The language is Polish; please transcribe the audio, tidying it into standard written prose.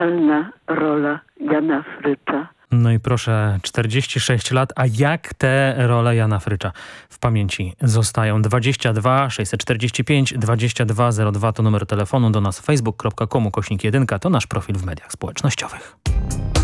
Pełna rola Jana Frycza. No i proszę, 46 lat, a jak te role Jana Frycza w pamięci zostają? 22 645 2202 to numer telefonu do nas facebook.com/1 to nasz profil w mediach społecznościowych.